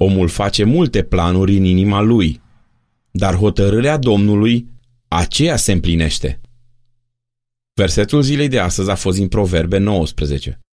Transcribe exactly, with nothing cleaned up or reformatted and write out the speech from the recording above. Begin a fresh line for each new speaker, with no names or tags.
Omul face multe planuri în inima lui, dar hotărârea Domnului, aceea se împlinește. Versetul zilei de astăzi a fost din Proverbe nouăsprezece.